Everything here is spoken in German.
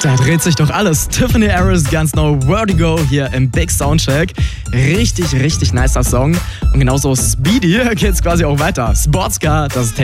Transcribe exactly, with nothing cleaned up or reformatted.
Da dreht sich doch alles. Tiffany Harris, ganz neu, Vertigo hier im Big Soundcheck. Richtig, richtig nicer Song. Und genauso Speedy geht's quasi auch weiter. Sportscar, das ist